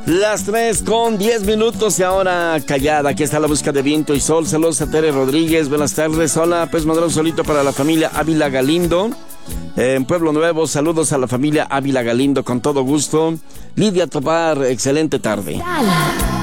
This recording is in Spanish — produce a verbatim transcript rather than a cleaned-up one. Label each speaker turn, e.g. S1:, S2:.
S1: Las tres con diez minutos y ahora callada. Aquí está la busca de viento y sol. Saludos a Tere Rodríguez. Buenas tardes. Hola, pues mandar un solito para la familia Ávila Galindo. En Pueblo Nuevo, saludos a la familia Ávila Galindo con todo gusto. Lidia Tobar, excelente tarde.